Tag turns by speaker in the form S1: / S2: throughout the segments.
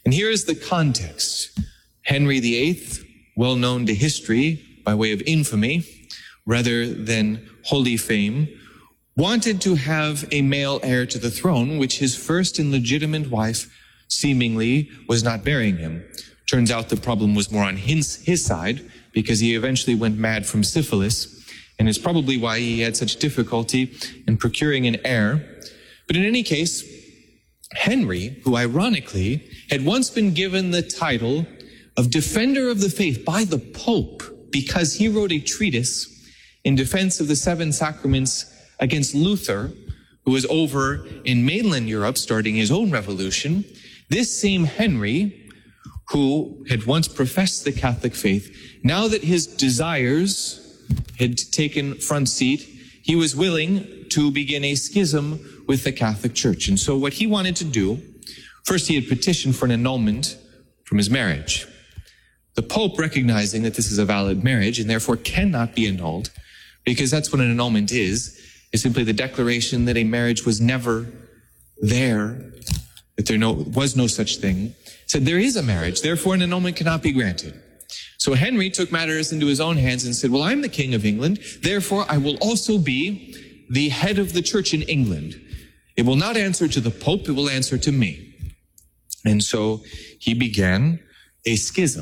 S1: And here is the context. Henry VIII, well known to history by way of infamy rather than holy fame, wanted to have a male heir to the throne, which his first and legitimate wife seemingly was not bearing him. Turns out the problem was more on his side, because he eventually went mad from syphilis, and it's probably why he had such difficulty in procuring an heir. But in any case, Henry, who ironically had once been given the title of Defender of the Faith by the Pope because he wrote a treatise in defense of the seven sacraments against Luther, who was over in mainland Europe starting his own revolution, this same Henry, who had once professed the Catholic faith, now that his desires had taken front seat, he was willing to begin a schism with the Catholic Church. And so what he wanted to do, first he had petitioned for an annulment from his marriage. The Pope, recognizing that this is a valid marriage and therefore cannot be annulled, because that's what an annulment is simply the declaration that a marriage was never there, that there was no such thing, said there is a marriage, therefore an annulment cannot be granted. So Henry took matters into his own hands and said, well, I'm the King of England, therefore I will also be the head of the church in England. It will not answer to the Pope, it will answer to me. And so he began a schism.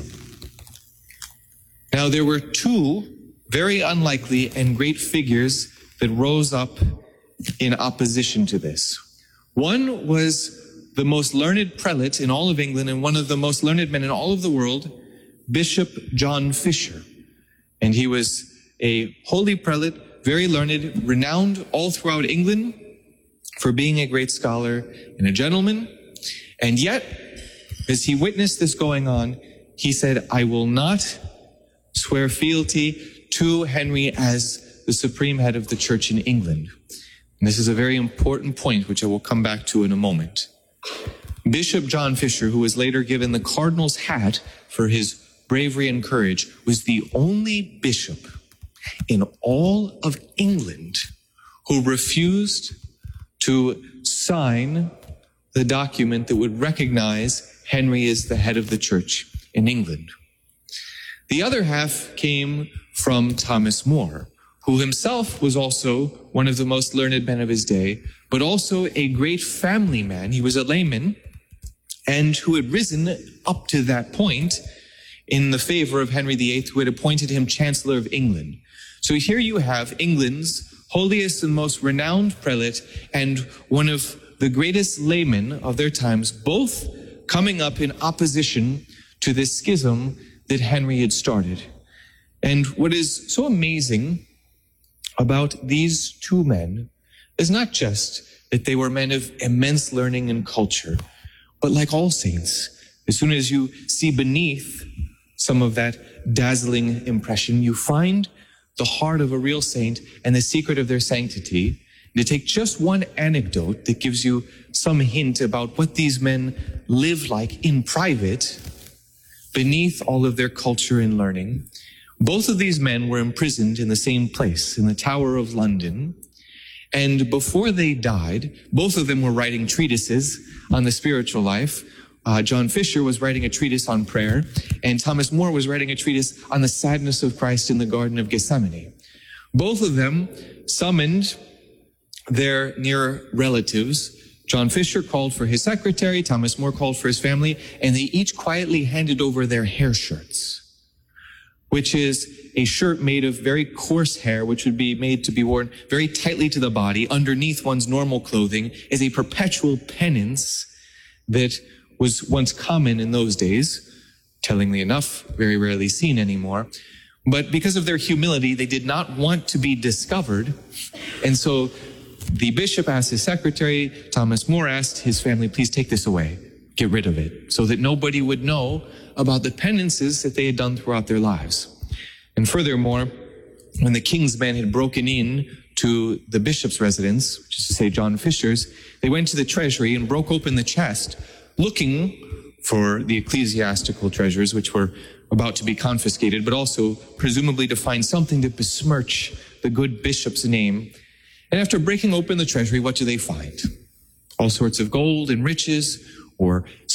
S1: Now there were two very unlikely and great figures that rose up in opposition to this. One was the most learned prelate in all of England and one of the most learned men in all of the world, Bishop John Fisher. And he was a holy prelate, very learned, renowned all throughout England for being a great scholar and a gentleman. And yet, as he witnessed this going on, he said, I will not swear fealty to Henry as the supreme head of the church in England. And this is a very important point, which I will come back to in a moment. Bishop John Fisher, who was later given the cardinal's hat for his bravery and courage, was the only bishop in all of England who refused to sign the document that would recognize Henry as the head of the church in England. The other half came from Thomas More, who himself was also one of the most learned men of his day, but also a great family man. He was a layman, and who had risen up to that point in the favor of Henry VIII, who had appointed him Chancellor of England. So here you have England's holiest and most renowned prelate and one of the greatest laymen of their times, both coming up in opposition to this schism that Henry had started. And what is so amazing about these two men is not just that they were men of immense learning and culture, but like all saints, as soon as you see beneath some of that dazzling impression, you find the heart of a real saint and the secret of their sanctity. To take just one anecdote that gives you some hint about what these men lived like in private, beneath all of their culture and learning. Both of these men were imprisoned in the same place, in the Tower of London. And before they died, both of them were writing treatises on the spiritual life. John Fisher was writing a treatise on prayer, and Thomas More was writing a treatise on the sadness of Christ in the Garden of Gethsemane. Both of them summoned their near relatives. John Fisher called for his secretary, Thomas More called for his family, and they each quietly handed over their hair shirts, which is a shirt made of very coarse hair, which would be made to be worn very tightly to the body underneath one's normal clothing, as a perpetual penance that was once common in those days, tellingly enough, very rarely seen anymore. But because of their humility, they did not want to be discovered. And so the bishop asked his secretary, Thomas More asked his family, please take this away, get rid of it, so that nobody would know about the penances that they had done throughout their lives. And furthermore, when the king's men had broken in to the bishop's residence, which is to say John Fisher's, they went to the treasury and broke open the chest, looking for the ecclesiastical treasures, which were about to be confiscated, but also presumably to find something to besmirch the good bishop's name. And after breaking open the treasury, what do they find? All sorts of gold and riches, or